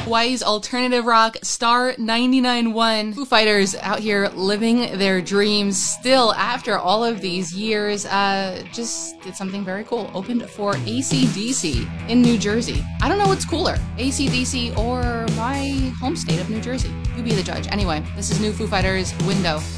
Hawaii's alternative rock star 99.1. Foo Fighters out here living their dreams still after all of these years. Just did something very cool. Opened for AC/DC in New Jersey. I don't know what's cooler, AC/DC or my home state of New Jersey. You be the judge. Anyway, this is new Foo Fighters, Window.